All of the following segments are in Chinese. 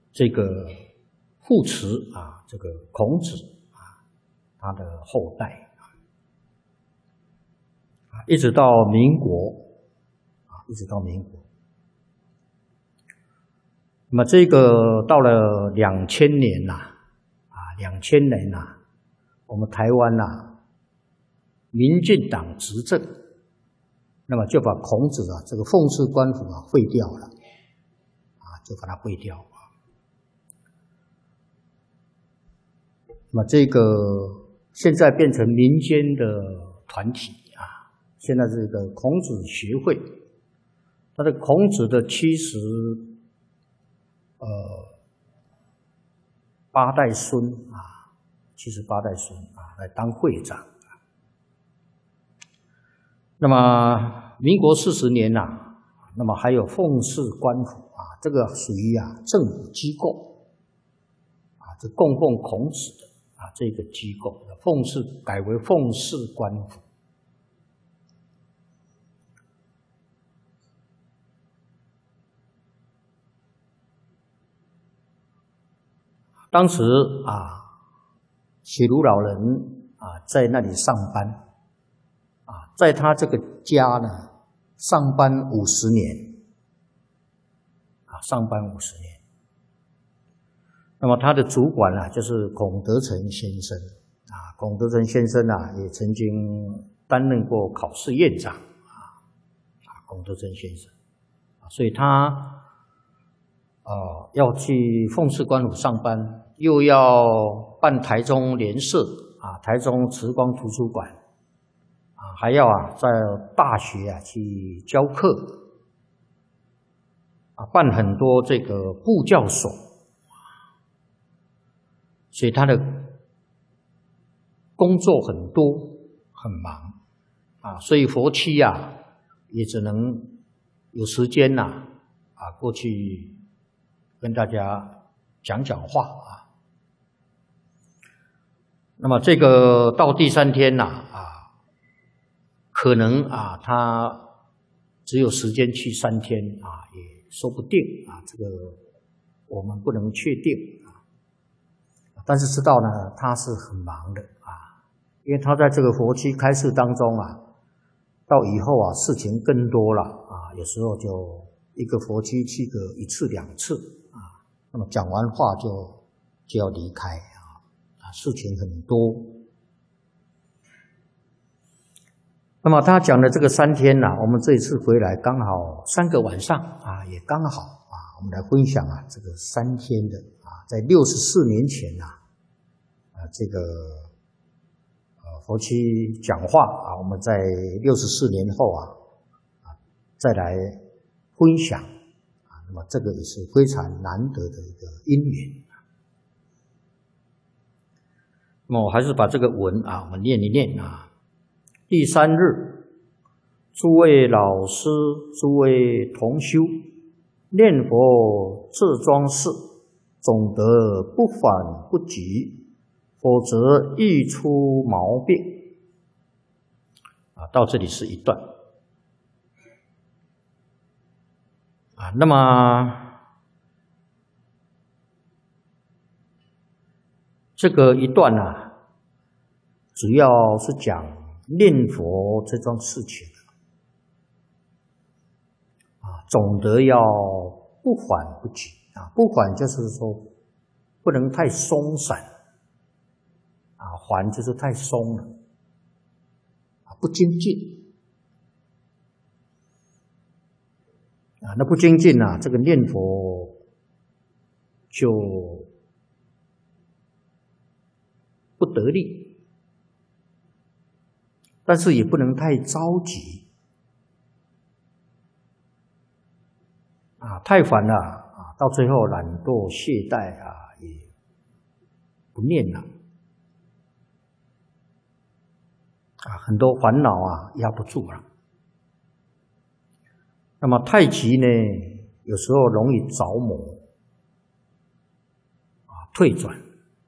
这个护持啊，这个孔子啊，他的后代啊，一直到民国啊，一直到民国。那么这个到了2000年呐，2000年呐，我们台湾呐，民进党执政，那么就把孔子啊这个奉事官府啊废掉了，就把它废掉啊。那么这个现在变成民间的团体啊，现在这个孔子学会，他的孔子的78代孙啊，78代孙啊来当会长。那么民国40年呐，那么还有奉事官府啊，这个属于政府机构啊，这供奉孔子的啊这个机构，奉事改为奉事官府。当时啊，写如老人啊在那里上班啊，在他这个家呢上班50年啊，上班50年。那么他的主管啊就是孔德成先生啊，孔德成先生啊也曾经担任过考试院长啊，孔德成先生啊，所以他要去奉事官府上班，又要办台中联社啊，台中慈光图书馆啊，还要在大学去教课啊，办很多这个部教所，所以他的工作很多，很忙啊，所以佛七也只能有时间过去跟大家讲讲话啊。那么这个到第3天可能他只有时间去3天也说不定啊，这个我们不能确定啊。但是知道呢，他是很忙的啊，因为他在这个佛七开示当中到以后事情更多了啊，有时候就一个佛七去个1次2次啊，那么讲完话就要离开事情很多。那么他讲的这个3天我们这一次回来刚好3个晚上也刚好我们来分享这个3天的在64年前这个佛七讲话我们在64年后再来分享那么这个也是非常难得的一个因缘。那么我还是把这个文我们念一念第3日，诸位老师、诸位同修，念佛自装饰，总得不反不急，否则易出毛病。到这里是一段那么这个一段主要是讲念佛这桩事情总得要不缓不急不缓就是说不能太松散缓就是太松了不精进那不精进这个念佛就不得力，但是也不能太着急太烦了到最后懒惰懈怠也不念了很多烦恼压不住了。那么太急呢，有时候容易着魔退转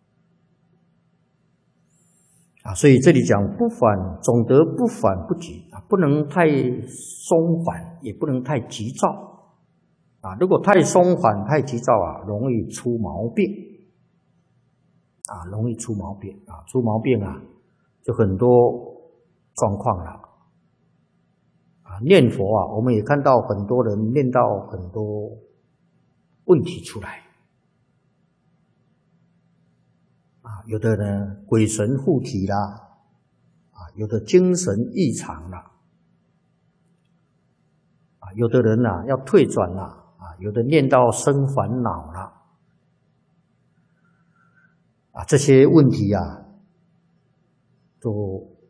所以这里讲不缓，总得不缓不急不能太松缓，也不能太急躁啊，如果太松缓、太急躁啊，容易出毛病啊，容易出毛病啊，出毛病啊，就很多状况了啊。念佛啊，我们也看到很多人念到很多问题出来啊，有的呢鬼神附体啦，啊，有的精神异常啦，啊，有的人啊要退转啦。啊，有的念到生烦恼了，啊，这些问题啊，都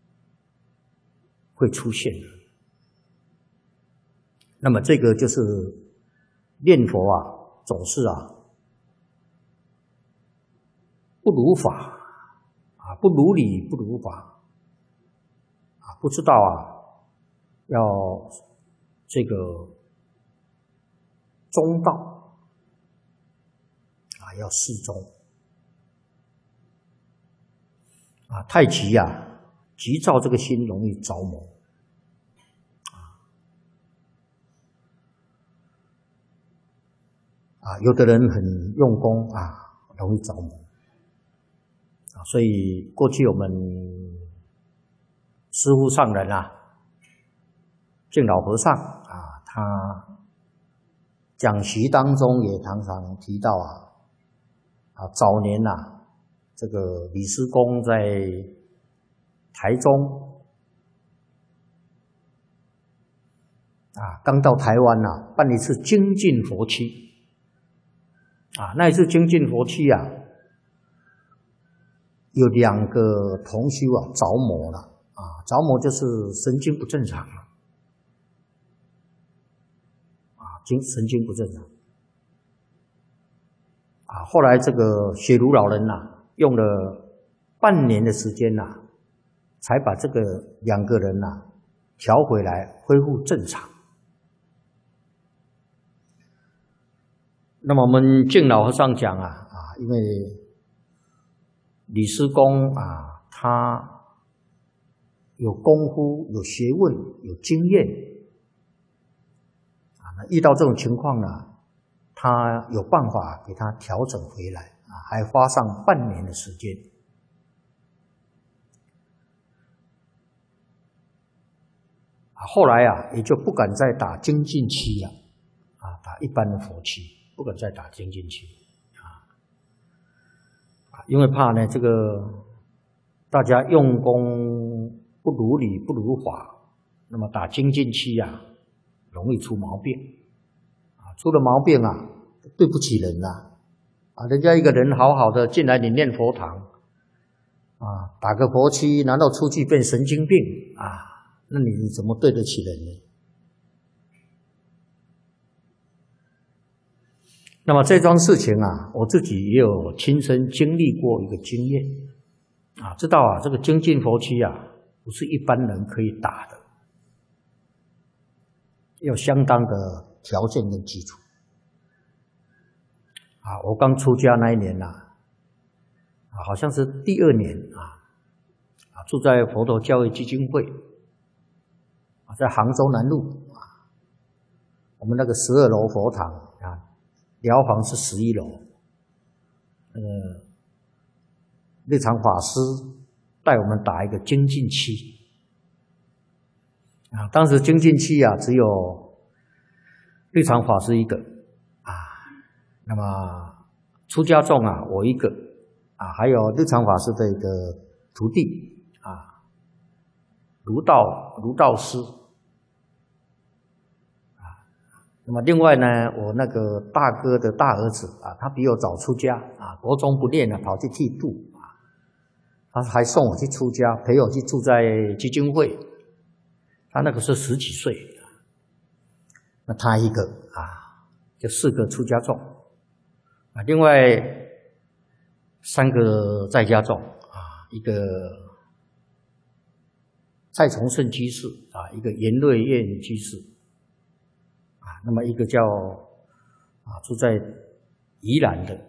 会出现的。那么这个就是念佛啊，总是啊不如法啊，不如理，不如法啊，不知道啊要这个。中道啊，要适中啊，太急啊，急躁这个心容易着魔啊，有的人很用功啊，容易着魔啊，所以过去我们师父上人啊，净老和尚啊，他讲习当中也常常提到早年这个李师公在台中刚到台湾办一次精进佛期那一次精进佛期有2个同修着魔了着魔就是神经不正常了。神经不正常后来这个雪茹老人用了半年的时间才把这个2个人调回来，恢复正常。那么我们净老和尚讲因为李师公他有功夫、有学问、有经验。遇到这种情况他有办法给他调整回来还花上半年的时间后来也就不敢再打精进期了打一般的佛期，不敢再打精进期因为怕呢这个大家用功不如理不如法，那么打精进期容易出毛病出了毛病对不起人人家一个人好好的进来你念佛堂打个佛期，难道出去变神经病那你怎么对得起人呢？那么这桩事情我自己也有亲身经历过一个经验知道这个精进佛期不是一般人可以打的，要相当的条件跟基础我刚出家那一年好像是第2年住在佛陀教育基金会在杭州南路我们那个12楼佛堂寮房是11楼日常法师带我们打一个精进期当时精进期只有日常法师一个那么出家众我一个还有日常法师的一个徒弟卢道师那么另外呢，我那个大哥的大儿子他比我早出家国中不念跑去剃度他还送我去出家，陪我去住在基金会。他那个是10几岁，那他一个就4个出家众另外3个在家众一个蔡崇胜居士一个严瑞燕居士那么一个叫住在宜兰的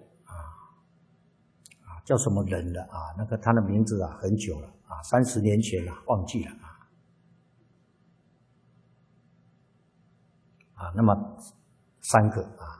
叫什么人的那个他的名字很久了30年前忘记了那么 3个啊。